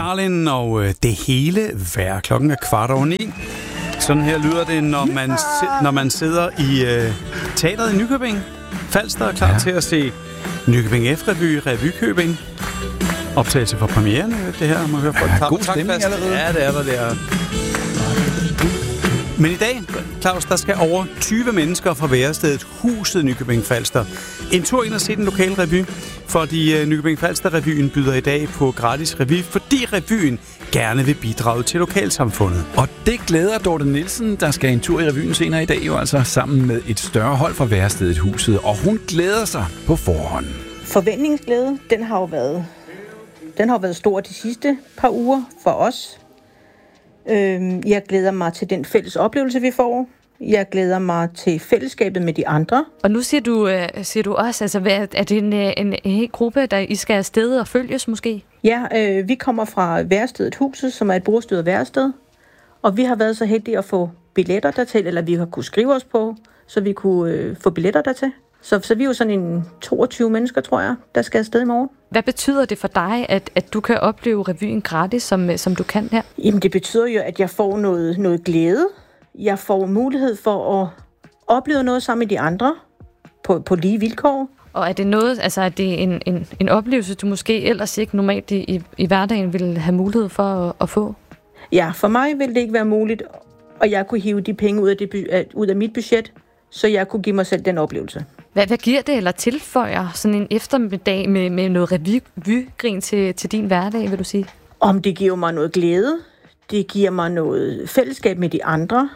Marlin og det hele hver klokken 8:15. Sådan her lyder det, når man sidder i teateret i Nykøbing Falster og klar til at se Nykøbing F-revy, Revykøbing. Optagelse for premieren, det her. Man hører folk god stemning allerede. Ja, det er der. Men i dag, Claus, der skal over 20 mennesker fra værestedet Huset Nykøbing Falster en tur ind og se den lokale revy, fordi Nykøbing Falster-revyen byder i dag på gratis revy, fordi revyen gerne vil bidrage til lokalsamfundet. Og det glæder Dorte Nielsen, der skal en tur i revyen senere i dag, jo altså sammen med et større hold fra værestedet Huset, og hun glæder sig på forhånd. Forventningsglæde, den har jo været stor de sidste par uger for os. Jeg glæder mig til den fælles oplevelse, vi får. Jeg glæder mig til fællesskabet med de andre. Og nu siger du også, altså, er det en hel gruppe, der I skal afsted og følges måske? Ja, vi kommer fra værestedet Huset, som er et brugerstyret værested. Og vi har været så heldige at få billetter dertil, eller vi har kunne skrive os på, så vi kunne få billetter dertil. Så vi er jo sådan en 22 mennesker, tror jeg, der skal afsted i morgen. Hvad betyder det for dig, at du kan opleve revyen gratis, som du kan her? Jamen, det betyder jo, at jeg får noget glæde. Jeg får mulighed for at opleve noget sammen med de andre på lige vilkår. Og er det noget, altså er det en oplevelse, du måske ellers ikke normalt i hverdagen ville have mulighed for at få? Ja, for mig ville det ikke være muligt, og jeg kunne hive de penge ud af mit budget, så jeg kunne give mig selv den oplevelse. Hvad giver det eller tilføjer sådan en eftermiddag med noget revygrin til din hverdag, vil du sige? Om det giver mig noget glæde, det giver mig noget fællesskab med de andre.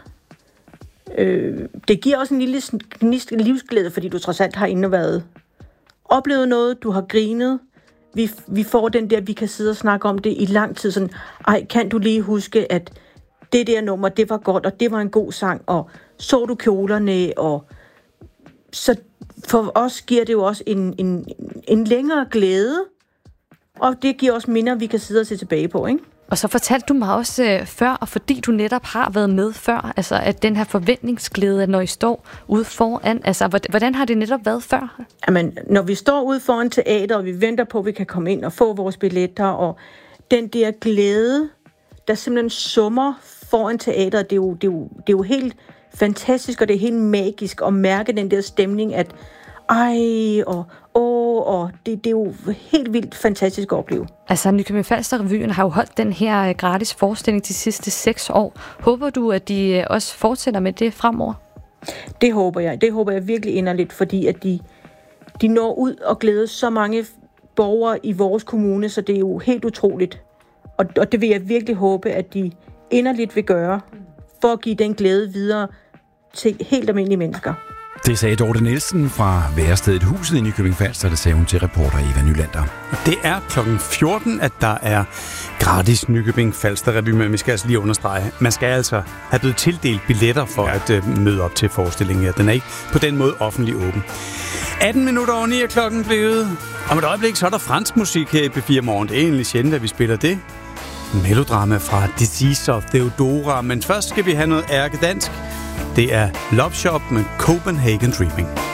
Det giver også en lille livsglæde, fordi du trods alt har oplevet noget, du har grinet. Vi får den der, vi kan sidde og snakke om det i lang tid. Sådan, kan du lige huske, at det der nummer, det var godt, og det var en god sang, og så du kjolerne, og så for os giver det jo også en længere glæde, og det giver også minder, vi kan sidde og se tilbage på, ikke? Og så fortalte du mig også før, og fordi du netop har været med før, altså at den her forventningsglæde, når I står ude foran, altså hvordan har det netop været før? Jamen, når vi står ude foran teater, og vi venter på, at vi kan komme ind og få vores billetter, og den der glæde, der simpelthen summer foran teateret, det er jo helt fantastisk, og det er helt magisk at mærke den der stemning, at det er jo helt vildt fantastisk at opleve. Altså, Nykøbing Falster-revyen har jo holdt den her gratis forestilling de sidste 6 år. Håber du, at de også fortsætter med det fremover? Det håber jeg. Det håber jeg virkelig inderligt, fordi at de når ud og glæder så mange borgere i vores kommune, så det er jo helt utroligt. Og det vil jeg virkelig håbe, at de inderligt vil gøre, for at give den glæde videre til helt almindelige mennesker. Det sagde Dorte Nielsen fra værestedet Huset i Nykøbing Falster, det sagde hun til reporter Eva Nylander. Det er klokken 14, at der er gratis Nykøbing Falster-revy, men vi skal altså lige understrege, man skal altså have blevet tildelt billetter for at møde op til forestillingen her. Den er ikke på den måde offentlig åben. 18 minutter over 9 er klokken blevet. Om et øjeblik, så er der fransk musik her i P4 Morgen. Det er egentlig sjældent, at vi spiller det. Melodrama fra Disease of Theodora, men først skal vi have noget ærkedansk. Det er Love Shop med Copenhagen Dreaming.